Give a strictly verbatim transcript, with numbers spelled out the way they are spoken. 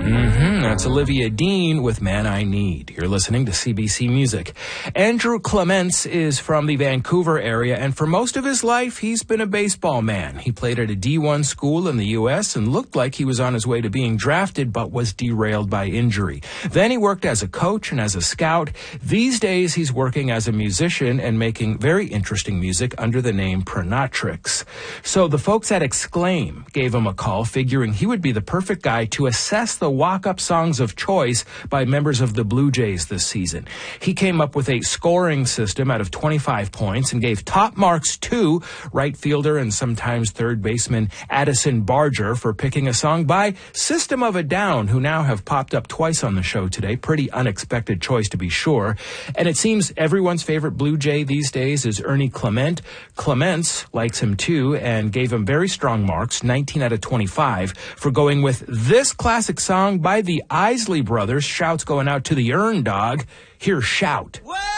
Mm-hmm. That's Olivia Dean with Man I Need. You're listening to C B C Music. Andrew Clements is from the Vancouver area, and for most of his life, he's been a baseball man. He played at a D one school in the U S and looked like he was on his way to being drafted, but was derailed by injury. Then he worked as a coach and as a scout. These days, he's working as a musician and making very interesting music under the name Pronatrix. So the folks at Exclaim gave him a call, figuring he would be the perfect guy to assess the walk-up songs of choice by members of the Blue Jays this season. He came up with a scoring system out of twenty-five points and gave top marks to right fielder and sometimes third baseman Addison Barger for picking a song by System of a Down, who now have popped up twice on the show today. Pretty unexpected choice, to be sure. And it seems everyone's favorite Blue Jay these days is Ernie Clement. Clements likes him too and gave him very strong marks, nineteen out of twenty-five, for going with this classic song by the Isley Brothers. Shouts going out to the Earn Dog. Here's Shout. What?